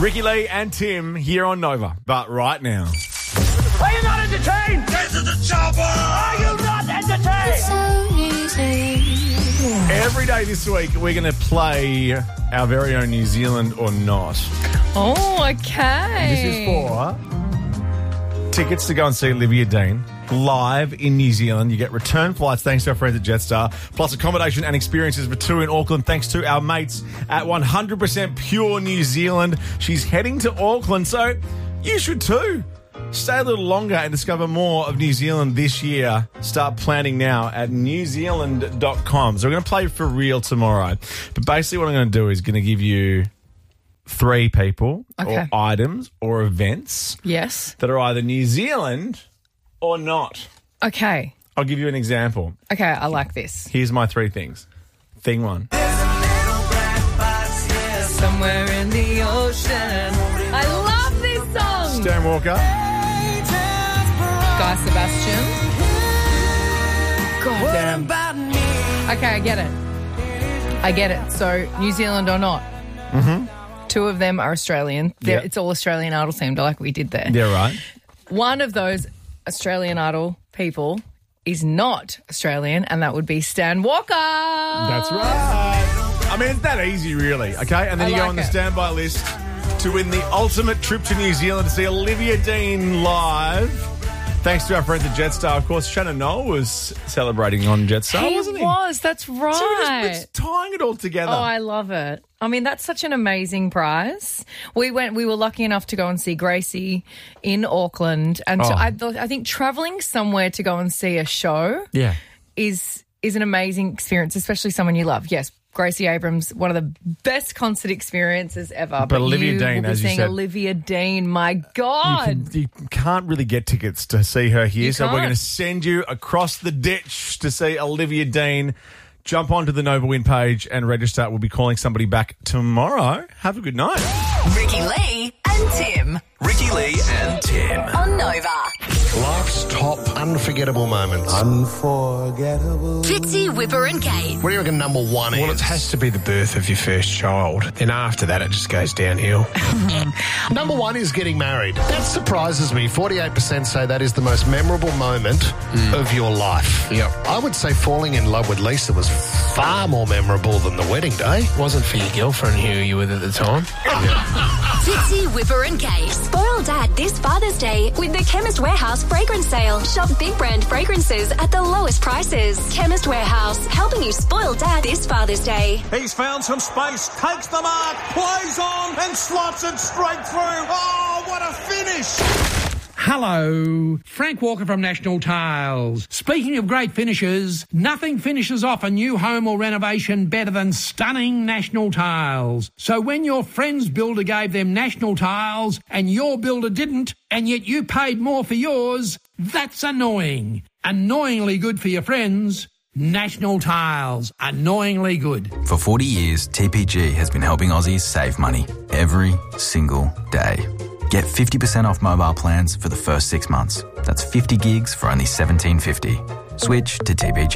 Ricky Lee and Tim here on Nova. But right now... Are you not entertained? Get to the chopper! Are you not entertained? So easy. Every day this week, we're going to play our very own New Zealand or Not. Oh, okay. This is for tickets to go and see Olivia Dean live in New Zealand. You get return flights thanks to our friends at Jetstar, plus accommodation and experiences for two in Auckland thanks to our mates at 100% Pure New Zealand. She's heading to Auckland, so you should too. Stay a little longer and discover more of New Zealand this year. Start planning now at newzealand.com. So we're going to play for real tomorrow. But basically what I'm going to do is going to give you 3 people or items or events Yes. that are either New Zealand or not. Okay. I'll give you an example. Okay, I like this. Here's my 3 things. Thing 1. Somewhere in the ocean. I love this song. Stan Walker. Guy Sebastian. God damn. Okay, I get it. So, New Zealand or not? Mm-hmm. 2 of them are Australian. Yep. It's all Australian Idol themed, like we did there. Yeah, right. One of those Australian Idol people is not Australian, and that would be Stan Walker. That's right. I mean, it's that easy, really, okay? And then you go on the standby list to win the ultimate trip to New Zealand to see Olivia Dean live. Thanks to our friends at Jetstar. Of course, Shannon Noel was celebrating on Jetstar, wasn't he? He was, that's right. So we're just tying it all together. Oh, I love it. I mean, that's such an amazing prize. We were lucky enough to go and see Gracie in Auckland. And so I think travelling somewhere to go and see a show is an amazing experience, especially someone you love. Yes, Gracie Abrams, one of the best concert experiences ever. But Olivia Dean, will be as you seeing said, Olivia Dean, my God. You can't really get tickets to see her here, You so we're can't. going to send you across the ditch to see Olivia Dean. Jump onto the Nova Win page and register. We'll be calling somebody back tomorrow. Have a good night. Ricky Lee and Tim. Ricky Lee and Tim. On Nova. Life's top unforgettable moments. Unforgettable. Fitzy, Whipper and Kate. What do you reckon number 1 is? Well, it has to be the birth of your first child. Then after that, it just goes downhill. Number 1 is getting married. That surprises me. 48% say that is the most memorable moment of your life. Yep. I would say falling in love with Lisa was far more memorable than the wedding day. Wasn't for your girlfriend who you were with at the time. Fitzy, Whipper and Kate. Spoil Dad this Father's Day with the Chemist Warehouse fragrance sale. Shop big brand fragrances at the lowest prices. Chemist Warehouse, helping you spoil Dad this Father's Day. He's found some space, takes the mark, plays on and slots it straight through. Oh, what a finish! Hello, Frank Walker from National Tiles. Speaking of great finishes, nothing finishes off a new home or renovation better than stunning National Tiles. So when your friend's builder gave them National Tiles and your builder didn't, and yet you paid more for yours, that's annoying. Annoyingly good for your friends. National Tiles. Annoyingly good. For 40 years, TPG has been helping Aussies save money every single day. Get 50% off mobile plans for the first 6 months. That's 50 gigs for only $17.50. Switch to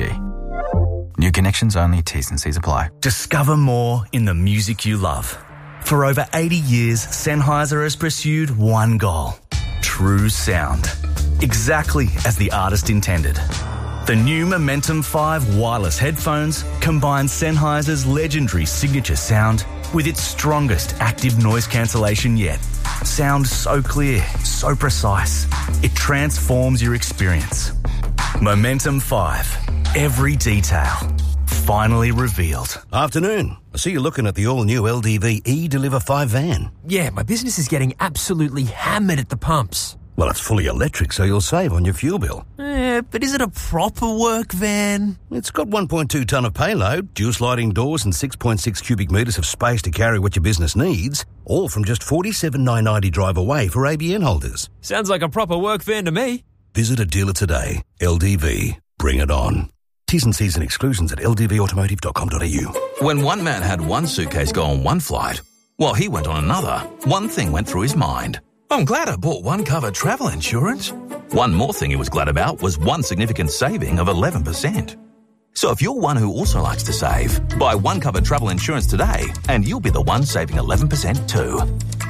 TPG. New connections only. T's and C's apply. Discover more in the music you love. For over 80 years, Sennheiser has pursued one goal: true sound. Exactly as the artist intended. The new Momentum 5 wireless headphones combine Sennheiser's legendary signature sound with its strongest active noise cancellation yet. Sound so clear, so precise. It transforms your experience. Momentum 5. Every detail. Finally revealed. Afternoon. I see you're looking at the all-new LDV eDeliver 5 van. Yeah, my business is getting absolutely hammered at the pumps. Well, it's fully electric, so you'll save on your fuel bill. But is it a proper work van? It's got 1.2 tonne of payload, dual sliding doors and 6.6 cubic metres of space to carry what your business needs, all from just $47,990 drive away for ABN holders. Sounds like a proper work van to me. Visit a dealer today. LDV. Bring it on. T's and C's and exclusions at ldvautomotive.com.au. When one man had one suitcase go on one flight, while he went on another, one thing went through his mind. I'm glad I bought one cover travel insurance. One more thing he was glad about was one significant saving of 11%. So if you're one who also likes to save, buy one cover travel insurance today and you'll be the one saving 11% too.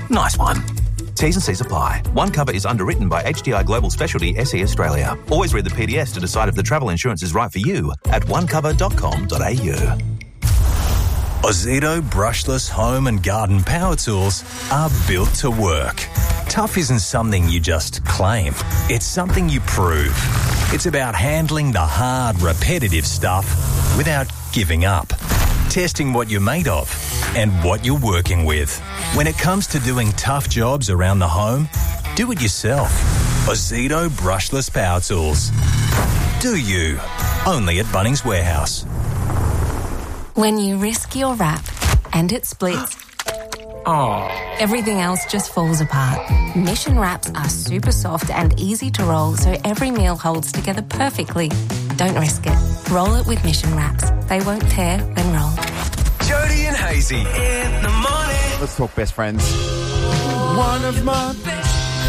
Nice one. T's and C's apply. One Cover is underwritten by HDI Global Specialty SE Australia. Always read the PDS to decide if the travel insurance is right for you at onecover.com.au. Ozito brushless home and garden power tools are built to work. Tough isn't something you just claim. It's something you prove. It's about handling the hard, repetitive stuff without giving up. Testing what you're made of and what you're working with. When it comes to doing tough jobs around the home, do it yourself. Ozito brushless power tools. Do you? Only at Bunnings Warehouse. When you risk your wrap and it splits, everything else just falls apart. Mission wraps are super soft and easy to roll, so every meal holds together perfectly. Don't risk it. Roll it with Mission wraps. They won't tear when rolled. Jody and Hazy in the morning. Let's talk best friends. One of my best.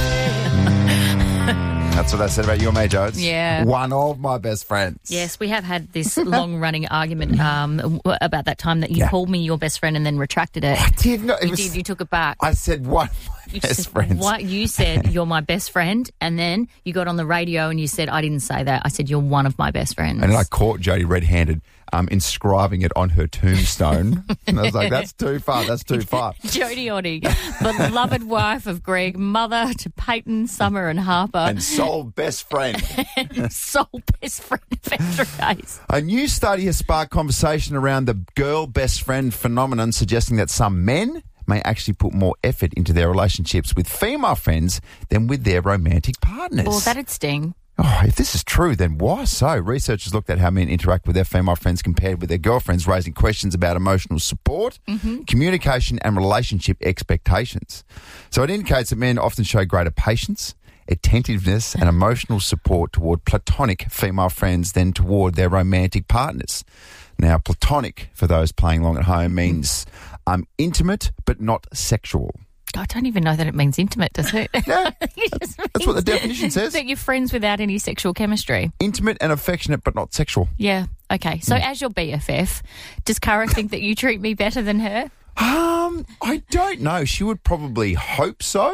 That's what I said about you and me, Jodes. Yeah. One of my best friends. Yes, we have had this long-running argument about that time that you called me your best friend and then retracted it. I did not. You took it back. I said one of my best friends. What you said, you're my best friend, and then you got on the radio and you said, I didn't say that. I said, you're one of my best friends. And I caught Jody red-handed inscribing it on her tombstone. And I was like, that's too far, that's too far. Jody Oddie, beloved wife of Greg, mother to Peyton, Summer and Harper. And sole best friend. Sole best friend of Extra Case. A new study has sparked conversation around the girl best friend phenomenon, suggesting that some men may actually put more effort into their relationships with female friends than with their romantic partners. Well, that'd sting. Oh, if this is true, then why so? Researchers looked at how men interact with their female friends compared with their girlfriends, raising questions about emotional support, communication and relationship expectations. So it indicates that men often show greater patience, attentiveness and emotional support toward platonic female friends than toward their romantic partners. Now, platonic, for those playing along at home, means intimate but not sexual. I don't even know that it means intimate, does it? Yeah, that's what the definition says. That you're friends without any sexual chemistry. Intimate and affectionate, but not sexual. Yeah, okay. So as your BFF, does Cara think that you treat me better than her? I don't know. She would probably hope so.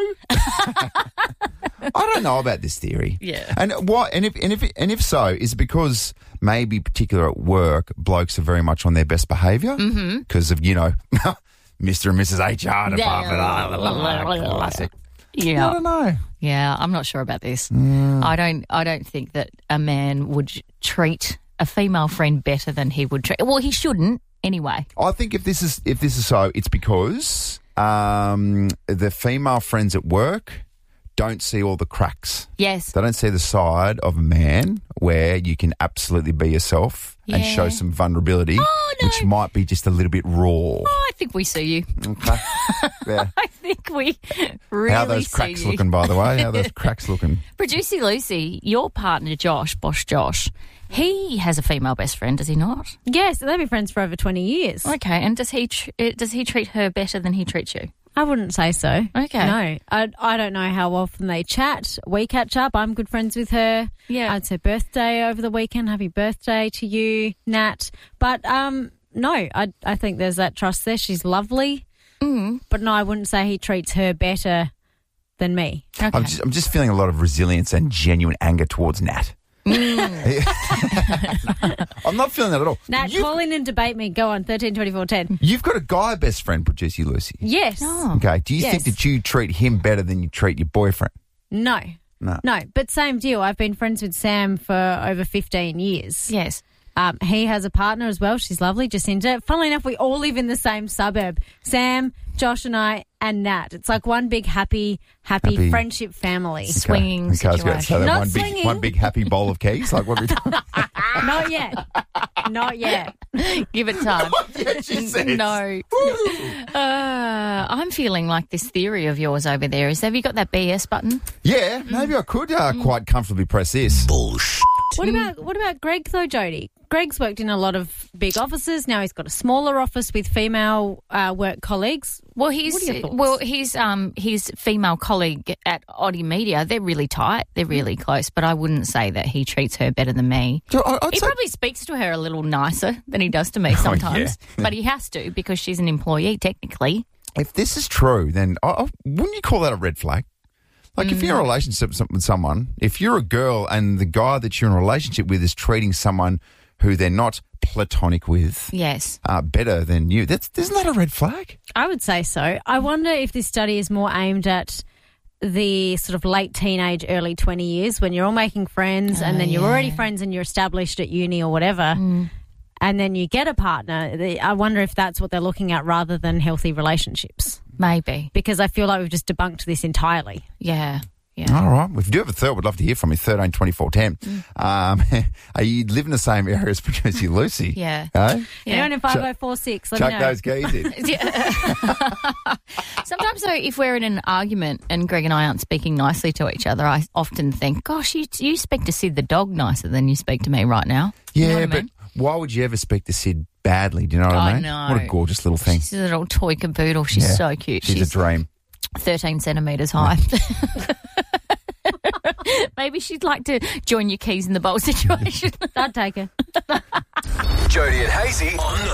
I don't know about this theory. Yeah. And what? And if so, is it because maybe particular at work, blokes are very much on their best behaviour because of Mr. and Mrs. HR department. Classic. Yeah. I don't know. Yeah, I'm not sure about this. I don't think that a man would treat a female friend better than he would treat. Well, he shouldn't anyway. I think if this is so, it's because the female friends at work don't see all the cracks. Yes. They don't see the side of a man where you can absolutely be yourself and show some vulnerability, which might be just a little bit raw. Oh, I think we see you. Okay. Yeah. I think we really How are those cracks see you. looking, by the way? How are those cracks looking? Producer Lucy, your partner Josh, Bosch Josh, he has a female best friend, does he not? Yes, they've been friends for over 20 years. Okay, and does he treat her better than he treats you? I wouldn't say so. Okay. No. I don't know how often they chat. We catch up. I'm good friends with her. Yeah. It's her birthday over the weekend. Happy birthday to you, Nat. But no, I think there's that trust there. She's lovely. But no, I wouldn't say he treats her better than me. Okay. I'm just feeling a lot of resilience and genuine anger towards Nat. I'm not feeling that at all. Nat, call in and debate me. Go on, 13 24 10. You've got a guy best friend, Producer Lucy. Yes. Okay. Do you think that you treat him better than you treat your boyfriend? No. No. No, but same deal. I've been friends with Sam for over 15 years. Yes. He has a partner as well. She's lovely, Jacinta. Funnily enough, we all live in the same suburb. Sam, Josh and I, and Nat. It's like one big happy friendship family. Okay. Swinging Okay, I was going to say that Not swinging. one big happy bowl of keys. Like what we Not yet. Not yet. Give it time. she said. No. I'm feeling like this theory of yours over there is, have you got that BS button? Yeah, maybe I could quite comfortably press this. Bullshit. What about Greg though, Jody? Greg's worked in a lot of big offices. Now he's got a smaller office with female work colleagues. Well, What are your thoughts? his female colleague at Oddie Media, they're really tight. They're really close, but I wouldn't say that he treats her better than me. So I'd He say- probably speaks to her a little nicer than he does to me sometimes, but he has to because she's an employee technically. if this is true, then wouldn't you call that a red flag? Like, if you're in a relationship with someone, if you're a girl and the guy that you're in a relationship with is treating someone who they're not platonic with better than you, isn't that a red flag? I would say so. I wonder if this study is more aimed at the sort of late teenage, early 20 years when you're all making friends and then you're already friends and you're established at uni or whatever. And then you get a partner. I wonder if that's what they're looking at rather than healthy relationships. Maybe. Because I feel like we've just debunked this entirely. Yeah. All right. If you do have a third, we'd love to hear from you. 13 24 10. Are you live in the same area as producer Lucy? Yeah. Anyone in 5046, let me know. Chuck those keys in. Sometimes, though, if we're in an argument and Greg and I aren't speaking nicely to each other, I often think, gosh, you speak to Sid the dog nicer than you speak to me right now. Yeah, you know but why would you ever speak to Sid badly? Do you know what I mean? I know. What a gorgeous little thing. She's a little toy caboodle. She's so cute. She's a dream. 13 centimetres high. Maybe she'd like to join your keys in the bowl situation. I'd take her. Jody and Hazy on